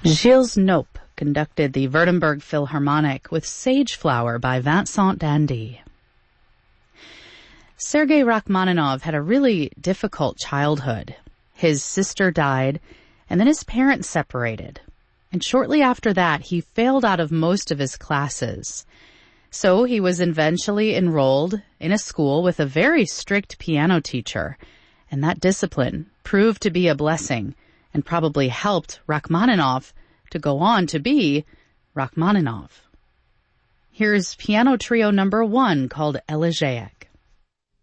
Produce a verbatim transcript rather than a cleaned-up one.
Gilles Nope conducted the Württemberg Philharmonic with Sage Flower by Vincent d'Indy. Sergei Rachmaninoff had a really difficult childhood. His sister died, and then his parents separated. And shortly after that, he failed out of most of his classes. So he was eventually enrolled in a school with a very strict piano teacher, and that discipline proved to be a blessing and probably helped Rachmaninoff to go on to be Rachmaninoff. Here's piano trio number one called Elegiac.